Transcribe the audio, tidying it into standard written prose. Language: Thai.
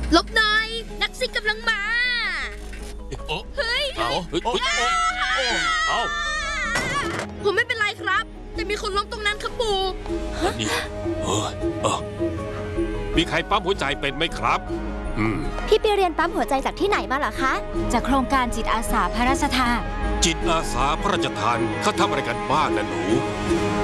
ลบหน่อยนักซิ่งกำลังมาเฮ้ยผมไม่เป็นไรครับแต่มีคนล้มตรงนั้นครับปู่นี่มีใครปั๊มหัวใจเป็นไหมครับพี่ไปเรียนปั๊มหัวใจจากที่ไหนมาเหรอคะจากโครงการจิตอาสาพระราชทานจิตอาสาพระราชทานเขาทำอะไรกันบ้างนะหนู